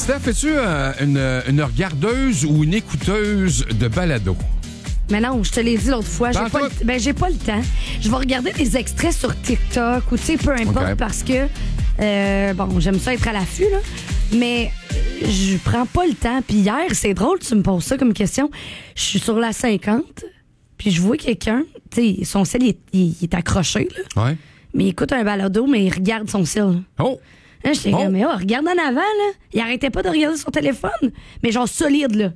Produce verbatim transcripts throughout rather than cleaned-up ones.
Steph, es-tu euh, une, une regardeuse ou une écouteuse de balado? Mais non, je te l'ai dit l'autre fois, j'ai pas, le, ben, j'ai pas le temps. Je vais regarder des extraits sur TikTok ou tu sais, peu importe, okay. parce que, euh, bon, j'aime ça être à l'affût, là, mais je prends pas le temps. Puis hier, c'est drôle, tu me poses ça comme question. Je suis sur la cinquante, puis je vois quelqu'un, tu sais, son cell, il est, il est accroché, là. Ouais. Mais il écoute un balado, mais il regarde son cell. Oh! Là, j'étais oh. comme, mais oh, regarde en avant, là. Il arrêtait pas de regarder son téléphone, mais genre solide, là.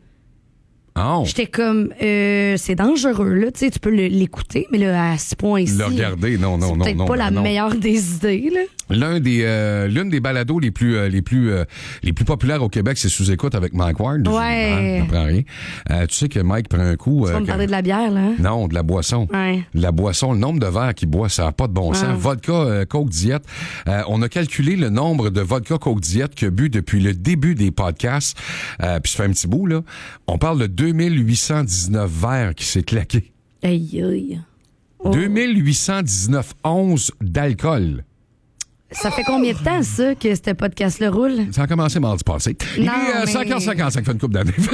Oh. J'étais comme, euh, c'est dangereux, là. Tu sais, tu peux le, l'écouter, mais là, à ce point-ci. Le regarder, non, non, c'est non. peut-être non, pas non, la non. meilleure des idées, là. L'un des, euh, l'une des balados les plus, euh, les plus, euh, les plus populaires au Québec, c'est Sous-écoute avec Mike Ward. Ouais. Je prends rien. Euh, tu sais que Mike prend un coup. Tu vas euh, me parler de la bière, là? Hein? Non, de la boisson. Ouais. De la boisson, le nombre de verres qu'il boit, ça n'a pas de bon sens. Ouais. Vodka, euh, Coke Diet. Euh, on a calculé le nombre de vodka Coke Diet qu'il a bu depuis le début des podcasts. Euh, puis ça fait un petit bout, là. On parle de deux mille huit cent dix-neuf verres qui s'est claqué. Aïe, aïe. Oh. deux mille huit cent dix-neuf onces d'alcool. Ça fait combien de temps, ça, que ce podcast-là roule? Ça a commencé mardi passé. Il non, est euh, mais... cinq heures cinquante-cinq, fait une couple d'années.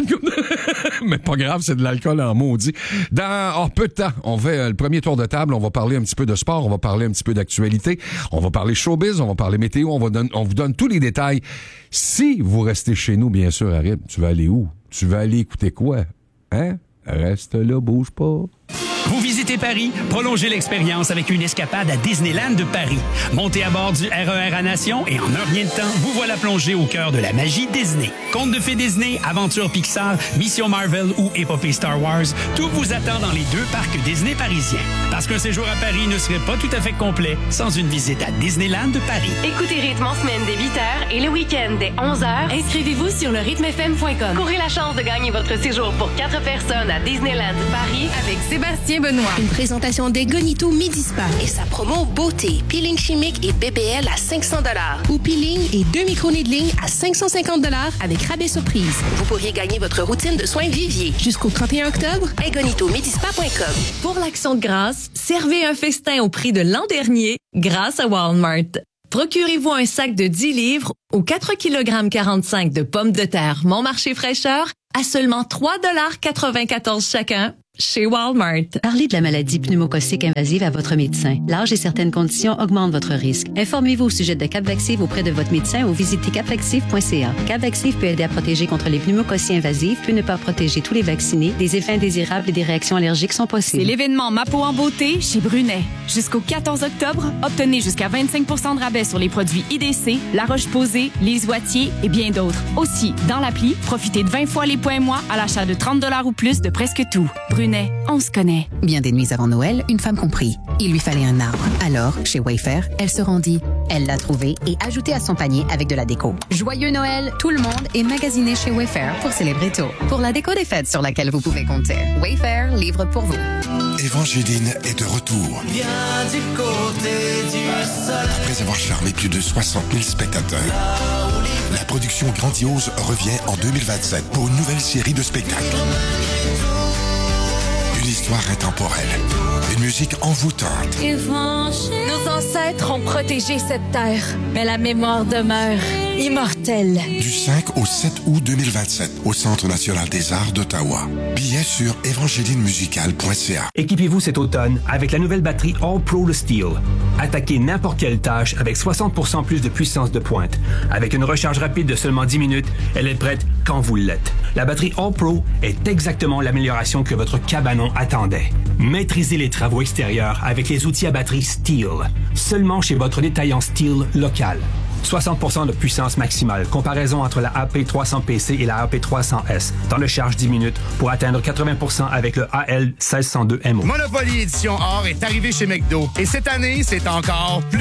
Mais pas grave, c'est de l'alcool en maudit. Dans oh, peu de temps, on fait euh, le premier tour de table. On va parler un petit peu de sport, on va parler un petit peu d'actualité, on va parler showbiz, on va parler météo, on, va don- on vous donne tous les détails. Si vous restez chez nous, bien sûr, Arrête, tu vas aller où? Tu vas aller écouter quoi? Hein? Reste là, bouge pas. Vous visitez Paris? Prolongez l'expérience avec une escapade à Disneyland de Paris. Montez à bord du R E R à Nation et en un rien de temps, vous voilà plongé au cœur de la magie Disney. Contes de fées Disney, aventures Pixar, Mission Marvel ou épopée Star Wars, tout vous attend dans les deux parcs Disney parisiens. Parce qu'un séjour à Paris ne serait pas tout à fait complet sans une visite à Disneyland de Paris. Écoutez Rythme en semaine dès huit heures et le week-end dès onze heures. Inscrivez-vous sur le rythme f m point com. Courez la chance de gagner votre séjour pour quatre personnes à Disneyland Paris avec Sébastien Benoît. Une présentation d'Egonito Midi Spa et sa promo beauté, peeling chimique et B B L à cinq cents dollars ou peeling et deux micro-needling à cinq cent cinquante dollars avec rabais surprise. Vous pourriez gagner votre routine de soins Vivier jusqu'au trente et un octobre. Egonito Midi Spa point com. Pour l'Action de grâce, servez un festin au prix de l'an dernier grâce à Walmart. Procurez-vous un sac de dix livres ou quatre virgule quarante-cinq kilogrammes de pommes de terre Montmarché fraîcheur à seulement trois dollars quatre-vingt-quatorze chacun chez Walmart. Parlez de la maladie pneumococcique invasive à votre médecin. L'âge et certaines conditions augmentent votre risque. Informez-vous au sujet de Capvaxive auprès de votre médecin ou visitez capvaxive point c a. Capvaxive peut aider à protéger contre les pneumococcies invasives, peut ne pas protéger tous les vaccinés. Des effets indésirables et des réactions allergiques sont possibles. C'est l'événement Ma peau en beauté chez Brunet. Jusqu'au quatorze octobre, obtenez jusqu'à vingt-cinq pour cent de rabais sur les produits I D C, La Roche-Posay, Les Oitiers et bien d'autres. Aussi, dans l'appli, profitez de vingt fois les points mois à l'achat de trente dollars ou plus de presque tout. Brunet. On se connaît. Bien des nuits avant Noël, une femme comprit. Il lui fallait un arbre. Alors, chez Wayfair, elle se rendit. Elle l'a trouvé et ajouté à son panier avec de la déco. Joyeux Noël, tout le monde est magasiné chez Wayfair pour célébrer tôt. Pour la déco des fêtes sur laquelle vous pouvez compter. Wayfair livre pour vous. Évangeline est de retour. Viens du côté du soleil. Après avoir charmé plus de soixante mille spectateurs, la production grandiose revient en deux mille vingt-sept pour une nouvelle série de spectacles. Une histoire intemporelle, une musique envoûtante. Nos ancêtres ont protégé cette terre, mais la mémoire demeure immortelle. Du cinq au sept août deux mille vingt-sept, au Centre national des arts d'Ottawa. Billets sur évangéline musicale point c a. Équipez-vous cet automne avec la nouvelle batterie All Pro Le Steel. Attaquez n'importe quelle tâche avec soixante pour cent plus de puissance de pointe. Avec une recharge rapide de seulement dix minutes, elle est prête quand vous l'êtes. La batterie All Pro est exactement l'amélioration que votre cabanon attendait. Maîtrisez les travaux extérieurs avec les outils à batterie Steel. Seulement chez votre détaillant Steel local. soixante pour cent de puissance maximale. Comparaison entre la A P trois cents P C et la A P trois cents S. Temps de charge dix minutes pour atteindre quatre-vingts pour cent avec le A L seize cent deux M O. Monopoly Édition Or est arrivé chez McDo. Et cette année, c'est encore plus